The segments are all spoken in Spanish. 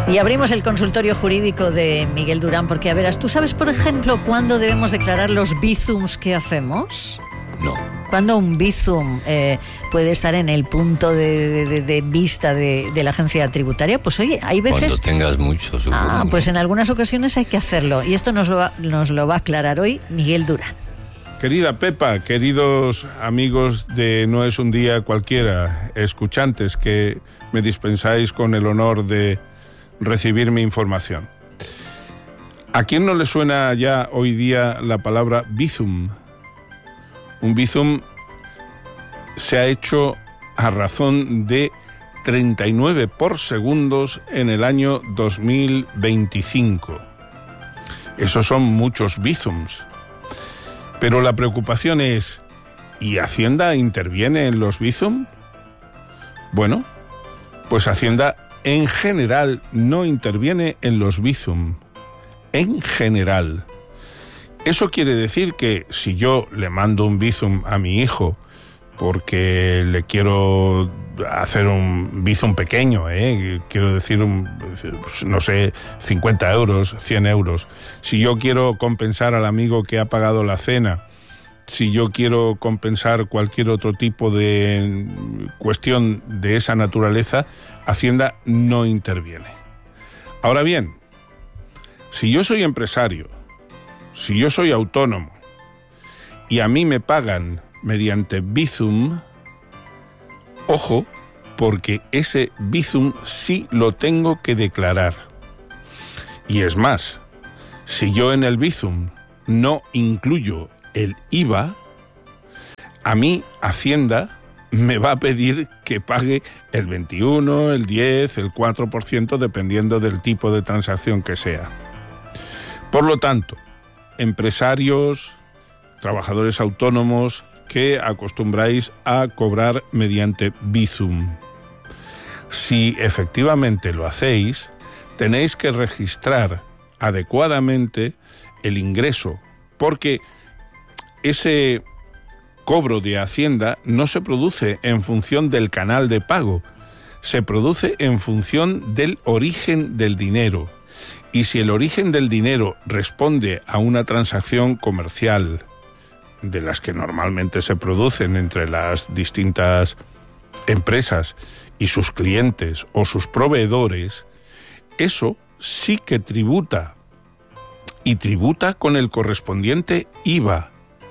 Y abrimos el consultorio jurídico de Miguel Durán, porque, a verás, ¿tú sabes, por ejemplo, cuándo debemos declarar los bizums que hacemos? No. ¿Cuándo un bizum puede estar en el punto de vista de la agencia tributaria? Pues oye, hay veces... Cuando tengas mucho, seguro. Pues en algunas ocasiones hay que hacerlo. Y esto nos lo va a aclarar hoy Miguel Durán. Querida Pepa, queridos amigos de No es un día cualquiera, escuchantes que me dispensáis con el honor de recibir mi información. ¿A quién no le suena ya hoy día la palabra bizum? Un bizum se ha hecho a razón de 39 por segundos en el año 2025. Esos son muchos bizums. Pero la preocupación es, ¿y Hacienda interviene en los bizum? Bueno, pues Hacienda en general no interviene en los bizum. En general. Eso quiere decir que si yo le mando un bizum a mi hijo porque le quiero hacer un bizum pequeño, quiero decir, no sé, 50 euros, 100 euros. Si yo quiero compensar al amigo que ha pagado la cena, si yo quiero compensar cualquier otro tipo de cuestión de esa naturaleza, Hacienda no interviene. Ahora bien, si yo soy empresario, si yo soy autónomo y a mí me pagan mediante bizum, ojo, porque ese bizum sí lo tengo que declarar. Y es más, si yo en el bizum no incluyo el IVA, a mí Hacienda me va a pedir que pague el 21, el 10, el 4%, dependiendo del tipo de transacción que sea. Por lo tanto, empresarios, trabajadores autónomos que acostumbráis a cobrar mediante bizum, si efectivamente lo hacéis, tenéis que registrar adecuadamente el ingreso, porque ese cobro de Hacienda no se produce en función del canal de pago, se produce en función del origen del dinero. Y si el origen del dinero responde a una transacción comercial, de las que normalmente se producen entre las distintas empresas y sus clientes o sus proveedores, eso sí que tributa, y tributa con el correspondiente IVA.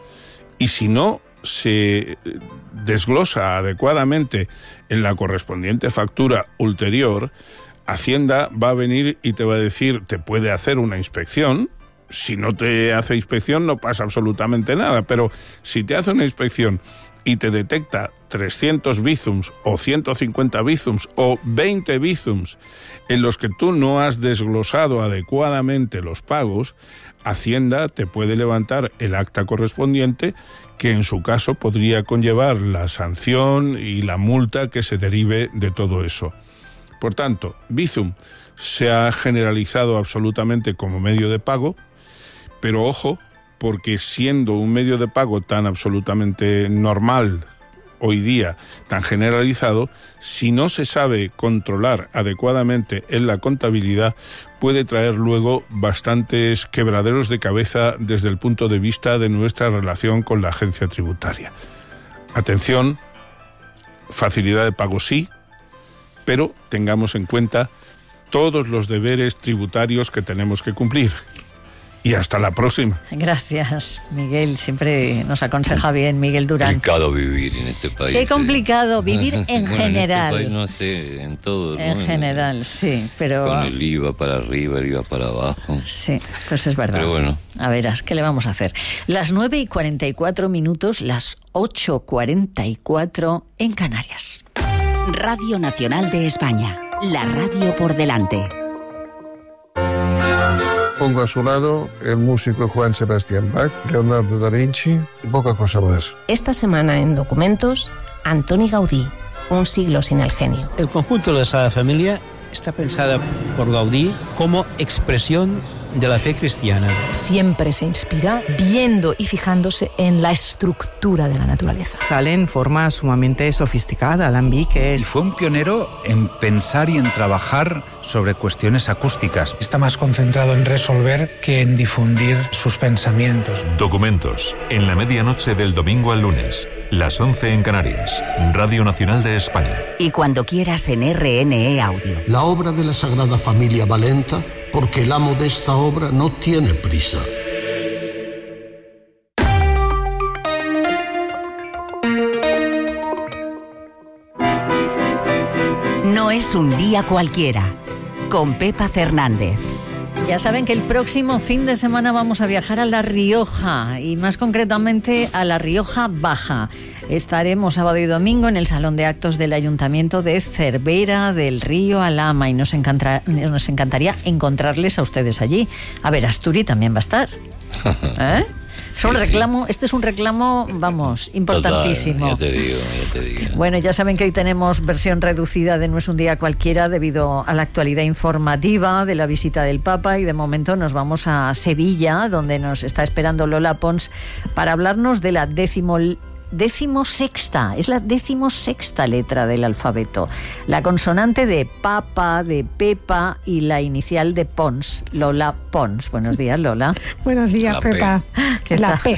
Y si no se desglosa adecuadamente en la correspondiente factura ulterior, Hacienda va a venir y te va a decir, te puede hacer una inspección. Si no te hace inspección no pasa absolutamente nada, pero si te hace una inspección y te detecta 300 bizums o 150 bizums o 20 bizums en los que tú no has desglosado adecuadamente los pagos, Hacienda te puede levantar el acta correspondiente, que en su caso podría conllevar la sanción y la multa que se derive de todo eso. Por tanto, bizum se ha generalizado absolutamente como medio de pago, pero ojo, porque siendo un medio de pago tan absolutamente normal hoy día, tan generalizado, si no se sabe controlar adecuadamente en la contabilidad, puede traer luego bastantes quebraderos de cabeza desde el punto de vista de nuestra relación con la agencia tributaria. Atención, facilidad de pago sí, pero tengamos en cuenta todos los deberes tributarios que tenemos que cumplir. Y hasta la próxima. Gracias, Miguel. Siempre nos aconseja bien Miguel Durán. Complicado vivir en este país. Qué complicado vivir en general. En este país, no sé, en todo. En general, sí, pero... Con el IVA para arriba, el IVA para abajo. Sí, pues es verdad. Pero bueno. A verás, ¿qué le vamos a hacer? Las 9:44, las 8:44 en Canarias. Radio Nacional de España. La radio por delante. Pongo a su lado el músico Juan Sebastián Bach, Leonardo da Vinci y poca cosa más. Esta semana en Documentos, Antoni Gaudí, un siglo sin el genio. El conjunto de la Sagrada Familia está pensada por Gaudí como expresión de la fe cristiana. Siempre se inspira viendo y fijándose en la estructura de la naturaleza. Sale en forma sumamente sofisticada, alambiques. Y fue un pionero en pensar y en trabajar sobre cuestiones acústicas. Está más concentrado en resolver que en difundir sus pensamientos. Documentos, en la medianoche del domingo al lunes, las 11 en Canarias, Radio Nacional de España. Y cuando quieras en RNE Audio. La obra de la Sagrada Familia va lenta porque el amo de esta obra no tiene prisa. No es un día cualquiera, con Pepa Fernández. Ya saben que el próximo fin de semana vamos a viajar a La Rioja y más concretamente a La Rioja Baja. Estaremos sábado y domingo en el Salón de Actos del Ayuntamiento de Cervera del Río Alhama y nos encantaría encontrarles a ustedes allí. A ver, Asturi también va a estar. ¿Eh? Este es un reclamo, vamos, importantísimo. Total, ya te digo. Bueno, ya saben que hoy tenemos versión reducida de No es un día cualquiera debido a la actualidad informativa de la visita del Papa y de momento nos vamos a Sevilla, donde nos está esperando Lola Pons para hablarnos de la decimosexta letra del alfabeto. La consonante de Papa, de Pepa y la inicial de Pons, Lola Pons. Buenos días, Lola. Buenos días, Pepa. La P.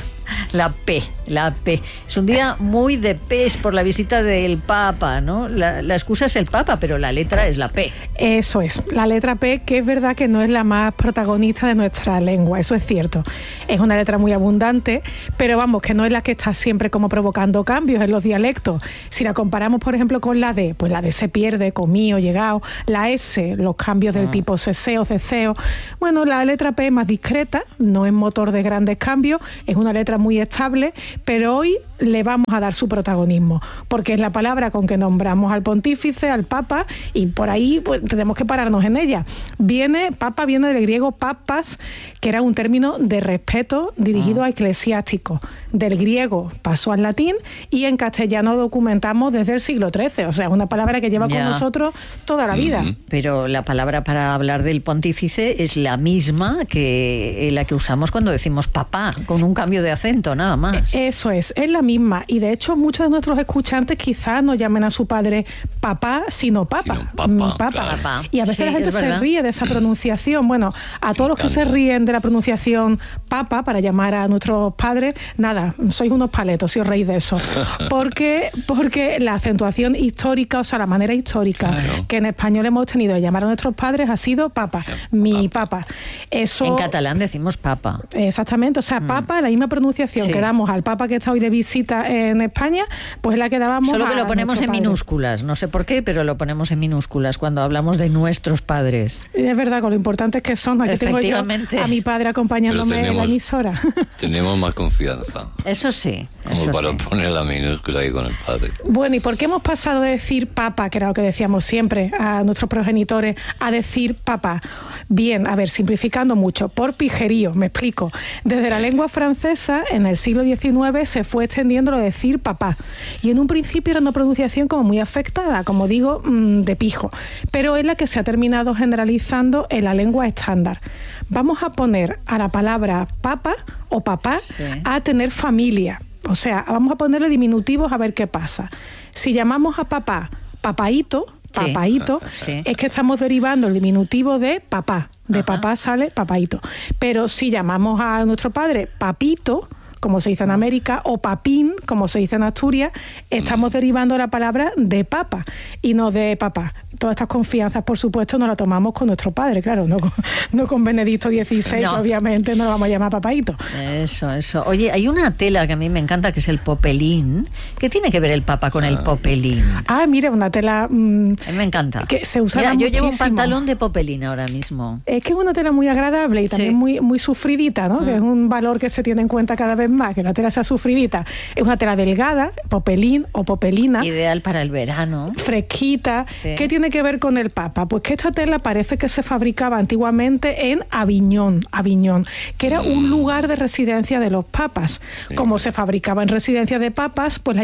La P. Es un día muy de P's por la visita del Papa, ¿no? La excusa es el Papa, pero la letra es la P. Eso es, la letra P, que es verdad que no es la más protagonista de nuestra lengua, eso es cierto. Es una letra muy abundante, pero vamos, que no es la que está siempre como provocando cambios en los dialectos. Si la comparamos, por ejemplo, con la D, pues la D se pierde, comío, llegado. La S, los cambios del tipo seseo, ceseo. Bueno, la letra P es más discreta, no es motor de grandes cambios, es una letra muy estable, pero hoy le vamos a dar su protagonismo, porque es la palabra con que nombramos al pontífice, al Papa, y por ahí pues, tenemos que pararnos en ella. Papa viene del griego papas, que era un término de respeto dirigido a eclesiásticos. Del griego pasó al latín y en castellano documentamos desde el siglo XIII, o sea, es una palabra que lleva con nosotros toda la vida. Pero la palabra para hablar del pontífice es la misma que la que usamos cuando decimos papá, con un cambio de acento, nada más. Eso es la misma, y de hecho muchos de nuestros escuchantes quizás no llamen a su padre papá, sino papa, mi papá. Claro. Y a veces la gente se ríe de esa pronunciación. Bueno, a todos los que se ríen de la pronunciación papa para llamar a nuestros padres, nada, sois unos paletos si os reís de eso. Porque la acentuación histórica, o sea, la manera histórica que en español hemos tenido de llamar a nuestros padres ha sido papa, mi papa. Eso, en catalán decimos papa. Exactamente, o sea, papa, la misma pronunciación que damos al papa que está hoy de visita en España, pues la que dábamos. Solo que lo ponemos en minúsculas, no sé por qué, pero lo ponemos en minúsculas cuando hablamos de nuestros padres. Es verdad, con lo importante es que son. Aquí tengo yo a mi padre acompañándome en la emisora. Tenemos más confianza. Eso sí. Como para poner la minúscula ahí con el padre. Bueno, ¿y por qué hemos pasado de decir papa, que era lo que decíamos siempre a nuestros progenitores, a decir papá? Bien, a ver, simplificando mucho, por pijerío, me explico. Desde la lengua francesa, en el siglo XIX, se fue extendiendo lo de decir papá. Y en un principio era una pronunciación como muy afectada, como digo, de pijo. Pero es la que se ha terminado generalizando en la lengua estándar. Vamos a poner a la palabra papa o papá a tener familia. O sea, vamos a ponerle diminutivos a ver qué pasa. Si llamamos a papá papaíto, es que estamos derivando el diminutivo de papá. De papá sale papaíto. Pero si llamamos a nuestro padre papito, como se dice en América, o papín, como se dice en Asturias, estamos derivando la palabra de papa y no de papá. Todas estas confianzas, por supuesto, nos las tomamos con nuestro padre, claro, no con Benedicto XVI, no. Obviamente no lo vamos a llamar papaíto. Eso. Oye, hay una tela que a mí me encanta, que es el popelín. ¿Qué tiene que ver el Papa con el popelín? Mira, una tela... a mí me encanta. Que se usa muchísimo. Yo llevo un pantalón de popelín ahora mismo. Es que es una tela muy agradable y también muy sufridita, ¿no? Que es un valor que se tiene en cuenta cada vez más, que la tela sea sufridita. Es una tela delgada, popelín o popelina. Ideal para el verano. Fresquita. Sí. ¿Qué tiene que ver con el Papa? Pues que esta tela parece que se fabricaba antiguamente en Aviñón, que era un lugar de residencia de los papas. Sí. Como se fabricaba en residencia de papas, pues la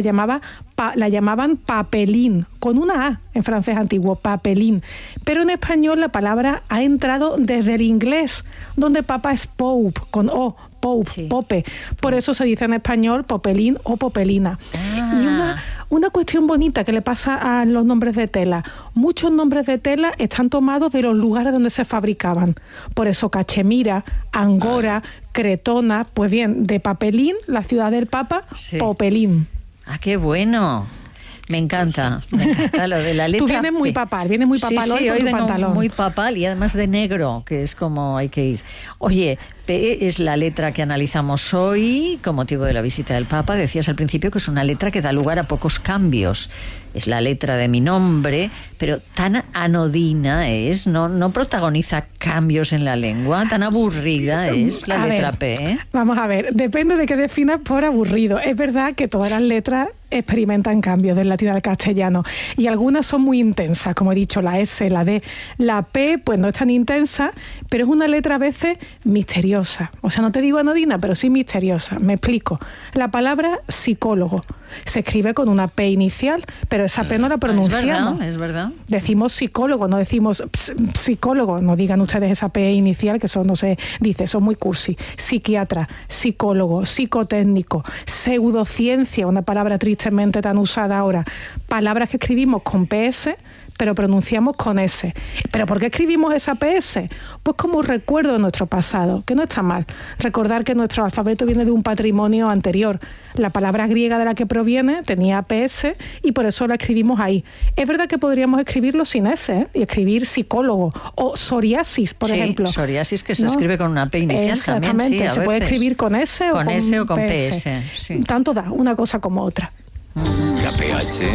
llamaban papelín, con una A en francés antiguo, papelín. Pero en español la palabra ha entrado desde el inglés, donde papa es pope, con O, pope, sí. Pope. Por eso se dice en español popelín o popelina. Y una cuestión bonita que le pasa a los nombres de tela. Muchos nombres de tela están tomados de los lugares donde se fabricaban. Por eso Cachemira, Angora, Cretona, pues bien, de papelín, la ciudad del Papa, sí. Popelín. ¡Ah, qué bueno! Me encanta lo de la letra. Tú vienes muy papal, hoy con tu pantalón. Muy papal y además de negro, que es como hay que ir. Oye, P es la letra que analizamos hoy con motivo de la visita del Papa. Decías al principio que es una letra que da lugar a pocos cambios. Es la letra de mi nombre, pero tan anodina es, no protagoniza cambios en la lengua, tan aburrida es la letra P. ¿Eh? Vamos a ver, depende de qué definas por aburrido. Es verdad que todas las letras experimentan cambios del latín al castellano y algunas son muy intensas, como he dicho, la S, la D. La P pues no es tan intensa, pero es una letra a veces misteriosa. O sea, no te digo anodina, pero sí misteriosa. Me explico. La palabra psicólogo se escribe con una P inicial, pero esa P no la pronunciamos. Es verdad. Decimos psicólogo, no decimos psicólogo. No digan ustedes esa P inicial, que eso no se dice, eso es muy cursi. Psiquiatra, psicólogo, psicotécnico, pseudociencia, una palabra tristemente tan usada ahora. Palabras que escribimos con PS, pero pronunciamos con S. ¿Pero por qué escribimos esa PS? Pues como recuerdo de nuestro pasado, que no está mal. Recordar que nuestro alfabeto viene de un patrimonio anterior. La palabra griega de la que proviene tenía PS y por eso la escribimos ahí. Es verdad que podríamos escribirlo sin S, y escribir psicólogo o psoriasis, por ejemplo. Psoriasis, que se escribe con una P inicial. Exactamente, también, sí, se puede escribir con S o con PS. Sí. Tanto da una cosa como otra. La PH